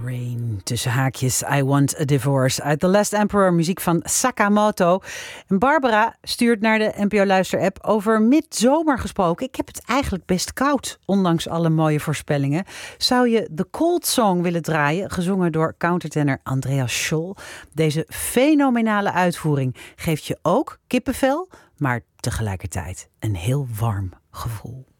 Rain, tussen haakjes, I Want a Divorce. Uit The Last Emperor, muziek van Sakamoto. En Barbara stuurt naar de NPO Luister-app over midzomer gesproken. Ik heb het eigenlijk best koud, ondanks alle mooie voorspellingen. Zou je The Cold Song willen draaien, gezongen door countertenor Andreas Scholl? Deze fenomenale uitvoering geeft je ook kippenvel, maar tegelijkertijd een heel warm gevoel.